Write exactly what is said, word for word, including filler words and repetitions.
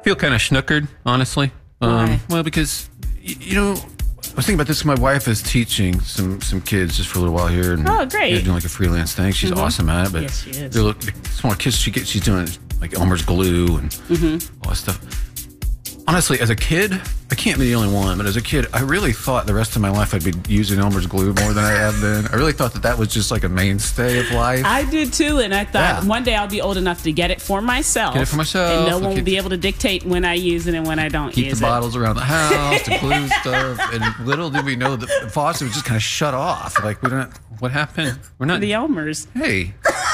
feel kind of snookered, honestly. Um, Why? well, because, y- you know, I was thinking about this. My wife is teaching some some kids just for a little while here. And, Oh, great. yeah, doing like a freelance thing. She's awesome at it. But Yes, she is. they're look, small kids, she gets, she's doing like Elmer's glue and Mm-hmm. all that stuff. Honestly, as a kid, I can't be the only one, but as a kid, I really thought the rest of my life I'd be using Elmer's glue more than I have been. I really thought that that was just like a mainstay of life. I did too, and I thought Yeah. one day I'll be old enough to get it for myself. Get it for myself. And no I'll one will keep- be able to dictate when I use it and when I don't Keep use the it. bottles around the house, to glue stuff, and little did we know that the faucet was just kind of shut off. Like we don't. What happened? We're not. The Elmers. Hey,